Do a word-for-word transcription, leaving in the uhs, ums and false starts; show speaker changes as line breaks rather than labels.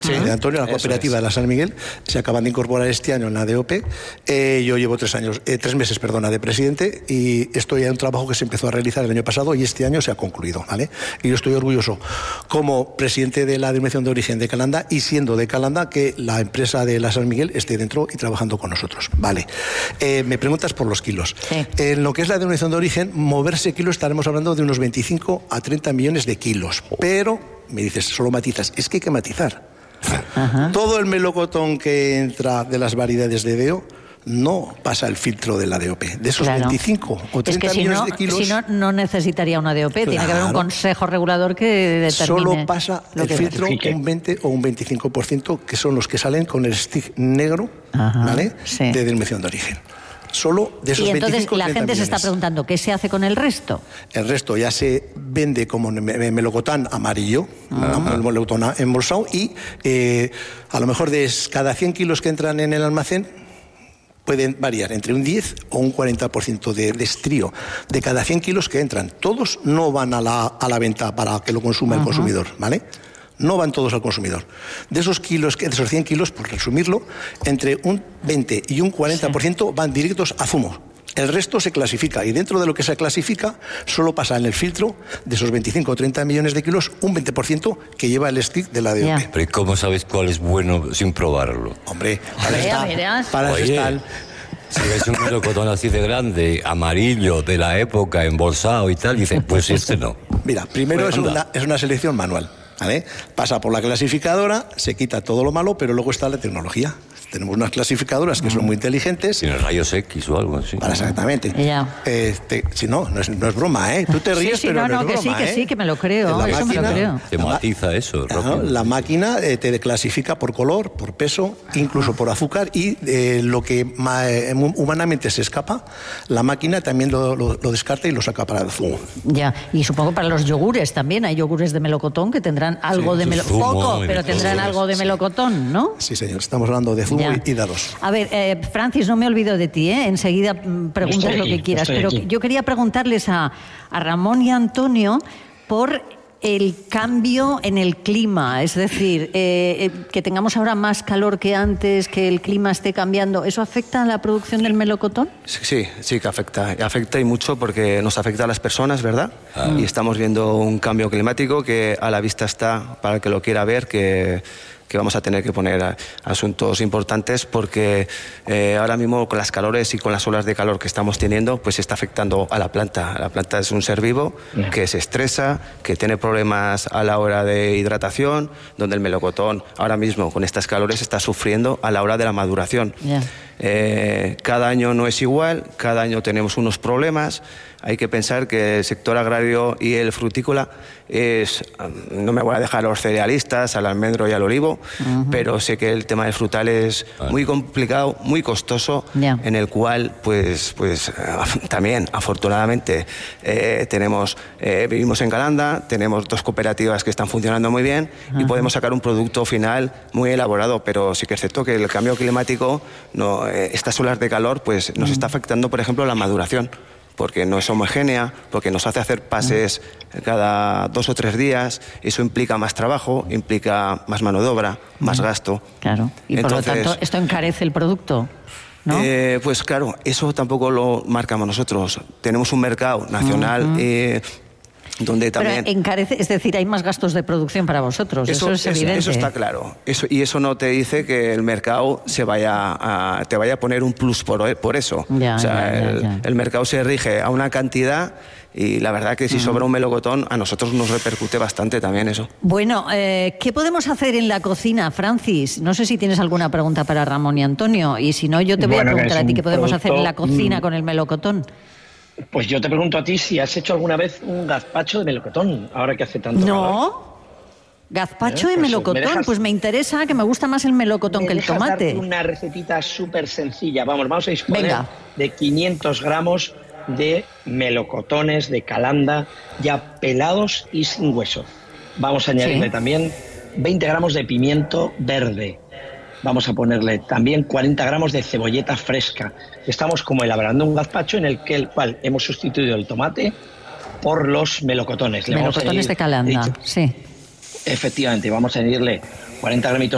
Sí, de Antonio, la cooperativa de la San Miguel, se acaban de incorporar este año en la D O P. Eh, yo llevo tres años, eh, tres meses, perdona, de presidente, y estoy en un trabajo que se empezó a realizar el año pasado y este año se ha concluido, ¿vale? Y yo estoy orgulloso, como presidente de la Denominación de Origen de Calanda y siendo de Calanda, que la empresa de la San Miguel esté dentro y trabajando con nosotros, ¿vale? Eh, me preguntas por los kilos. Sí. En lo que es la Denominación de Origen, moverse kilos, estaremos hablando de unos veinticinco a treinta millones de kilos, pero me dices, solo matizas, es que hay que matizar. Ajá. Todo el melocotón que entra de las variedades de D O no pasa el filtro de la D O P. De esos claro. veinticinco o treinta es que si millones
no,
de kilos...
Si no, no necesitaría una D O P. Claro. Tiene que haber un consejo regulador que determine...
Solo pasa el filtro un veinte o un veinticinco por ciento, que son los que salen con el stick negro, Ajá, ¿vale? Sí. De denominación de origen. Solo de esos
y entonces
veinticinco,
la gente millones. Se está preguntando, ¿qué se hace con el resto?
El resto ya se vende como melocotón amarillo, uh-huh. el melocotón embolsado, y eh, a lo mejor de cada cien kilos que entran en el almacén pueden variar entre un diez o un cuarenta por ciento de, de estrío. De cada cien kilos que entran, todos no van a la, a la venta para que lo consuma uh-huh. el consumidor, ¿vale? No van todos al consumidor. De esos kilos, de esos cien kilos, por resumirlo, entre un veinte y un cuarenta por ciento sí. van directos a zumo. El resto se clasifica, y dentro de lo que se clasifica solo pasa en el filtro de esos veinticinco o treinta millones de kilos un veinte por ciento que lleva el stick de la D O P.
Pero ¿y cómo sabes cuál es bueno sin probarlo?
Hombre, para está, para
Oye,
eso está el...
Si ves un melocotón así de grande, amarillo, de la época, embolsado y tal, dices, pues este no.
Mira, primero pues es, una, es una selección manual. ¿Vale? Pasa por la clasificadora, se quita todo lo malo, pero luego está la tecnología. Tenemos unas clasificadoras que son muy inteligentes.
Tiene rayos X o algo así.
Para exactamente.
Ya.
Este, si no, no es, no es broma, ¿eh? Tú te ríes,
sí, sí,
pero
no,
no,
no
es
que
broma,
sí,
¿eh?
que sí, que me lo creo.
La
eso
máquina,
me lo creo.
Te matiza eso.
¿no? La máquina eh, te clasifica por color, por peso, incluso por azúcar, y eh, lo que ma, eh, humanamente se escapa, la máquina también lo, lo, lo descarta y lo saca para el zumo.
Ya, y supongo para los yogures también. Hay yogures de melocotón que tendrán algo sí, de melocotón. Poco, pero tendrán algo de melocotón, ¿no?
Sí, señor. Estamos hablando de zumo y, y dados.
A ver, eh, Francis, no me olvido de ti, ¿eh? Enseguida preguntas aquí, lo que quieras, pero aquí. Yo quería preguntarles a, a Ramón y a Antonio por el cambio en el clima, es decir, eh, eh, que tengamos ahora más calor que antes, que el clima esté cambiando, ¿eso afecta a la producción del melocotón?
Sí, sí que afecta, afecta y mucho porque nos afecta a las personas, ¿verdad? Ah. Y estamos viendo un cambio climático que a la vista está, para el que lo quiera ver, que... que vamos a tener que poner a, asuntos importantes porque eh, ahora mismo con las calores y con las olas de calor que estamos teniendo, pues está afectando a la planta. La planta es un ser vivo yeah. que se estresa, que tiene problemas a la hora de hidratación, donde el melocotón ahora mismo con estas calores está sufriendo a la hora de la maduración. Yeah. Eh, cada año no es igual, cada año tenemos unos problemas. Hay que pensar que el sector agrario y el frutícola es, no me voy a dejar a los cerealistas, al almendro y al olivo, uh-huh. pero sé que el tema del frutal es muy complicado, muy costoso, yeah. en el cual, pues, pues también, afortunadamente, eh, tenemos, eh, vivimos en Calanda, tenemos dos cooperativas que están funcionando muy bien uh-huh. y podemos sacar un producto final muy elaborado, pero sí que es cierto que el cambio climático, no, eh, estas olas de calor, pues nos uh-huh. está afectando, por ejemplo, la maduración. Porque no es homogénea, porque nos hace hacer pases cada dos o tres días, eso implica más trabajo, implica más mano de obra, más gasto.
Claro, y Entonces, por lo tanto esto encarece el producto, ¿no?
Eh, pues claro, eso tampoco lo marcamos nosotros. Tenemos un mercado nacional... Uh-huh. eh, donde también...
Pero encarece, es decir, hay más gastos de producción para vosotros, eso, eso es evidente.
Eso está claro, eso, y eso no te dice que el mercado se vaya a, te vaya a poner un plus por, por eso.
Ya,
o sea,
ya, ya,
el,
ya.
el mercado se rige a una cantidad y la verdad que si uh-huh. sobra un melocotón, a nosotros nos repercute bastante también eso.
Bueno, eh, ¿qué podemos hacer en la cocina, Francis? No sé si tienes alguna pregunta para Ramón y Antonio, y si no, yo te voy bueno, a preguntar a ti qué podemos producto, hacer en la cocina mmm. con el melocotón.
Pues yo te pregunto a ti si has hecho alguna vez un gazpacho de melocotón, ahora que hace tanto
No,
calor.
gazpacho
¿Eh?
de
pues
melocotón,
me dejas,
pues me interesa, que me gusta más el melocotón que el tomate.
Darte una recetita súper sencilla, vamos, vamos a disponer
Venga.
de quinientos gramos de melocotones de Calanda ya pelados y sin hueso. Vamos a añadirle sí. también veinte gramos de pimiento verde. Vamos a ponerle también cuarenta gramos de cebolleta fresca. Estamos como elaborando un gazpacho en el, que, el cual hemos sustituido el tomate por los melocotones. Le
melocotones
vamos a añadir,
de Calanda,
dicho,
sí.
Efectivamente, vamos a añadirle cuarenta gramitos